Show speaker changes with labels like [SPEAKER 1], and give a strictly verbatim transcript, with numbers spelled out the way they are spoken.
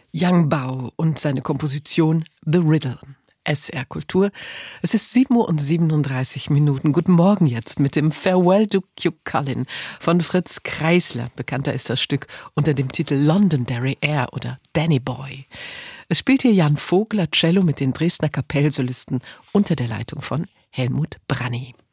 [SPEAKER 1] Yang Bao und seine Komposition The Riddle. S R Kultur. Es ist sieben Uhr und siebenunddreißig Minuten. Guten Morgen jetzt mit dem Farewell to Cuchulainn von Fritz Kreisler. Bekannter ist das Stück unter dem Titel Londonderry Air oder Danny Boy. Es spielt hier Jan Vogler Cello mit den Dresdner Kapellsolisten unter der Leitung von Helmut Branny.